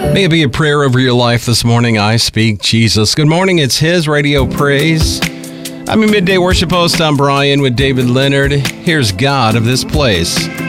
May it be a prayer over your life this morning. I speak Jesus. Good morning. It's His Radio Praise. I'm your midday worship host. I'm Brian with David Leonard. Here's God of this place.